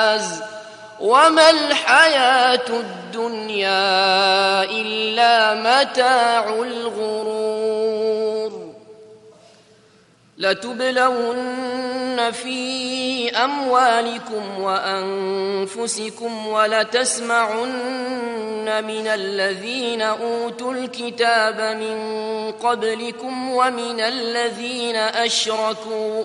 وما الحياة الدنيا إلا متاع الغرور لتبلون في أموالكم وأنفسكم ولتسمعن من الذين أوتوا الكتاب من قبلكم ومن الذين أشركوا